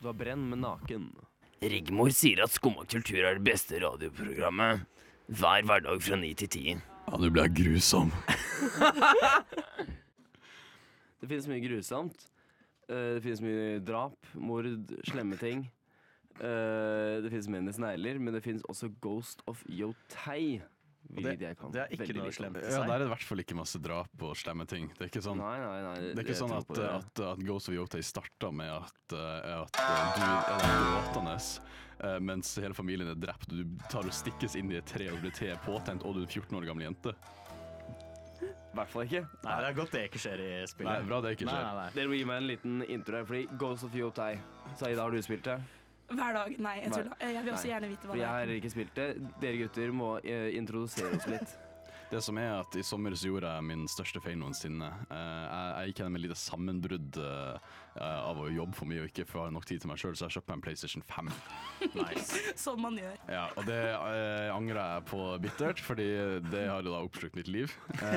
Det var Brenn med Naken. Rigmor sier at Skum og kultur er det beste radioprogrammet. Hver hverdag fra 9 til 10. Ja, nå blir jeg grusom. Det finnes mye grusomt. Det finnes mye drap, mord, slemme ting. Det finnes menn i snegler, men det finnes også Ghost of Yotei. Det er ikke noe slemt i Ja, seg. der er det i hvert fall ikke masse drap og slemme ting. Det er ikke sånn, Nei. det er ikke sånn jeg tror på at Ghost of Yotei starta med at du er gråtende, mens hele familien er drept, og du tar og stikkes inn i et tre og blir tre påtent, og du er en 14 år gammel jente. I hvert fall ikke. Nei, det er godt det ikke skjer i spillet. Nei, bra det ikke skjer. Nei. Dere må gi meg en liten intro her, fordi Ghost of Yotei. Saida, har du spilt det? Hver dag. Nei, jeg tuller. Jeg vil også gjerne vite hva For det jeg har er. heller ikke spilt det. Dere gutter må introdusere oss litt. Det som er at i sommer så gjorde jeg min største feil noensinne. Jeg gikk gjennom et lite sammenbrudd av å jobbe for mye og ikke få nok tid til meg selv, så jeg kjøpte meg en PlayStation 5. Nice. Sånn man gjør. Ja, og det angrer jeg på bittert, fordi det har jo da oppslukt mitt liv.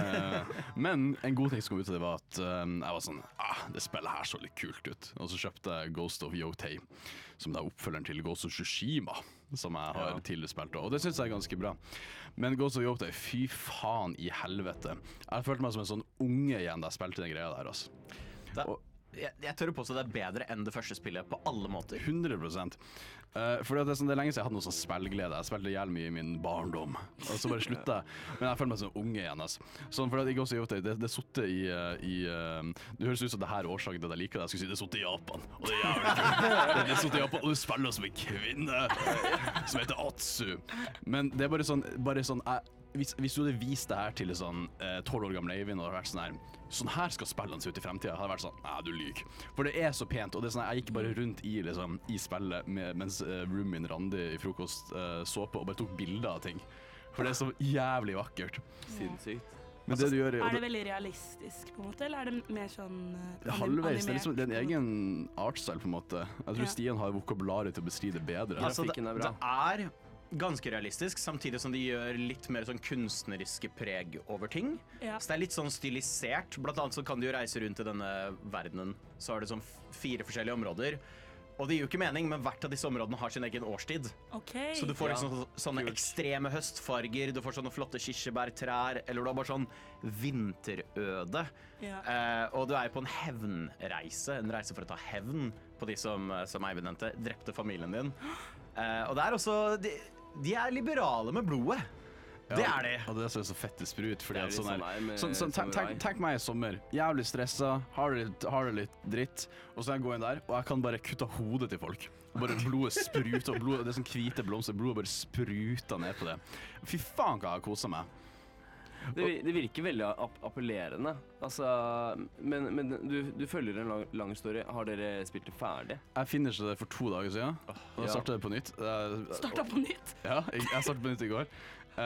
Men en god ting som kom ut av det var at jeg var sånn, det spillet her så litt kult ut. Og så kjøpte jeg Ghost of Yotei, som da er oppfølgeren til Ghost of Tsushima, som jeg har tidligere spilt, og det synes jeg er ganske bra. Men Ghost of Yotei, fy faen i helvete. Jeg følte meg som en sånn unge igjen da jeg spilte den greia der, altså. Jeg tør å påstå det er bedre enn det første spillet på alle måter. 100%. Fordi at det er lenge siden jeg hadde noe sånn spillglede. Jeg spilte jævlig mye i min barndom, og så bare slutta jeg. Men jeg føler meg som unge igjen. Altså. Sånn, for at jeg også gjort det suttet i det høres ut som det her er årsaken til at jeg liker det. Jeg skulle si det suttet i Japan, og det er jævlig kult. Det suttet i Japan, og du spiller som en kvinne som heter Atsu. Men det er bare sånn hvis du hadde vist det her til sånn 12 år gamle Eivind og hadde vært sånn her skal spillene se ut i fremtiden, hadde vært sånn, nei, du lyger. For det er så pent, og det er sånn, jeg gikk bare rundt i spillet mens roomien Randi i frokost så på og bare tok bilder av ting. For det er så jævlig vakkert. Sinnssykt. Men det du gjør Er det veldig realistisk, på en måte, eller er det mer sånn halvveis, det er animert, det er en egen artstyle på en måte. Jeg tror Ja. Stian har vokabularet til å beskrive det bedre. Altså, Grafikken er bra. det er ganske realistisk, samtidig som de gjør litt mer sånn kunstneriske preg over ting. Ja. Så det er litt sånn stilisert. Blant annet så kan du jo reise rundt i denne verdenen, så har du sånn 4 forskjellige områder. Og det gir jo ikke mening, men hvert av disse områdene har sin egen årstid. Ok. Så du får liksom sånne kult. ekstreme høstfarger, du får sånne flotte kirsebærtrær, eller du har bare sånn vinterøde. Ja. Og du er jo på en hevnreise, en reise for å ta hevn på de som Eivind nevnte, drepte familien din. Og det er også, de er liberale med blodet. Det er de. Og det er så fett i sprut. Fordi Det er at litt sånn sånn meg med her, tenk meg i sommer. Jævlig stressa, har det litt dritt. Og så kan jeg gå inn der, og jeg kan bare kutte hodet til folk. Og bare blodet spruter, og det er sånn hvite blomster, blodet bare spruter ned på det. Fy faen hva jeg har koset meg. Det virker veldig appellerende. Altså, men du følger en lang story. Har dere spilt det ferdig? Jeg finishet det for 2 dager siden, og da ja. startet det på nytt. Starta på nytt. Ja, jeg startet på nytt i går.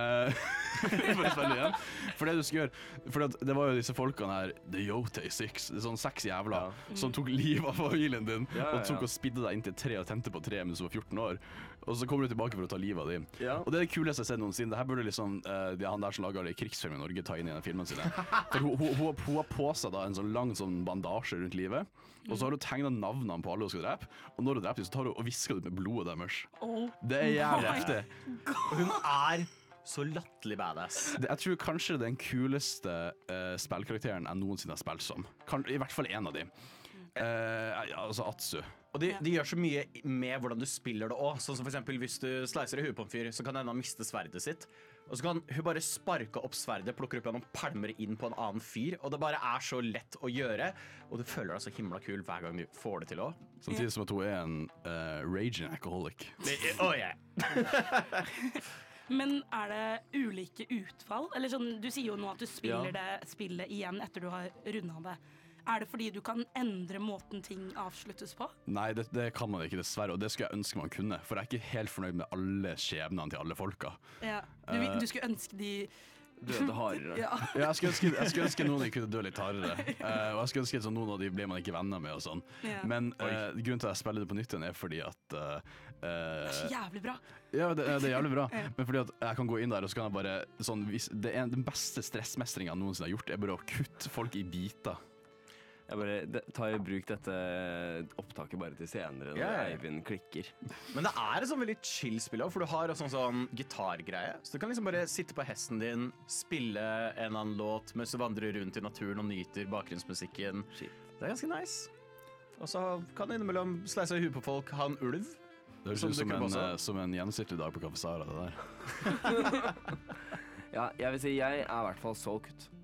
For å spille igjen. For det du skal gjøre, for det var jo disse folkene her, The Yotei 6, det er sånn 6 jævla, som tok liv av familien din, og tok og spidde deg inn til et tre og tente på tre mens du var 14 år. Og så kommer du tilbake for å ta livet av dem. Ja. Og det er det kuleste jeg har sett noensinne. Det her burde liksom han der som lager det i krigsfilm i Norge ta inn i den filmen sine. For hun har på seg da en sånn lang sånn bandasje rundt livet, og så har hun tegnet navnene på alle hun skal drepe, og når hun dreper dem, så tar hun og visker ut med blodet deres. Det er jævlig heftig. Hun er så latterlig badass. Jeg tror kanskje det er den kuleste spillkarakteren jeg noensinne har spilt som. I hvert fall en av dem. Altså Atsu. Og de gjør så mye med hvordan du spiller det også. Sånn som for eksempel hvis du slicer i huet på en fyr, så kan han miste sverdet sitt. Og så kan hun bare sparke opp sverdet, plukker opp gjennom palmer inn på en annen fyr. Og det bare er så lett å gjøre. Og du føler deg så himla kul hver gang du får det til også. Samtidig som at hun er en raging alcoholic. Oh yeah. Men er det ulike utfall? Eller sånn, du sier jo nå at du spiller det spillet igjen etter du har rundet det. Er det fordi du kan endre måten ting avsluttes på? Nei, det kan man ikke, dessverre. Og det skulle jeg ønske man kunne. For jeg er ikke helt fornøyd med alle skjebnene til alle folka. Ja. Du skulle ønske de Døde hardere. Ja. Ja, jeg skulle ønske noen av de kunne dø litt hardere. Og jeg skulle ønske at noen av de ble man ikke venner med og sånn. Ja. Men grunnen til at jeg spiller det på nytt igjen er fordi at Det er så jævlig bra. ja, det er jævlig bra. Men fordi at jeg kan gå inn der og så kan jeg bare sånn, den beste stressmestringen jeg noensinne har gjort, er bare å kutte folk i biter. Jeg bare tar i bruk dette opptaket bare til senere når Eivind klikker. Men det er et sånn veldig chill spill også, for du har også en sånn gitargreie. Så du kan liksom bare sitte på hesten din, spille en eller annen låt mens du vandrer rundt i naturen og nyter bakgrunnsmusikken. Det er ganske nice. Og så kan du innimellom sleise i huet på folk, ha en ulv. Det høres ut som en gjennomsnittlig dag på Kaffe Sara, det der. Ja, jeg vil si jeg er i hvert fall solgt.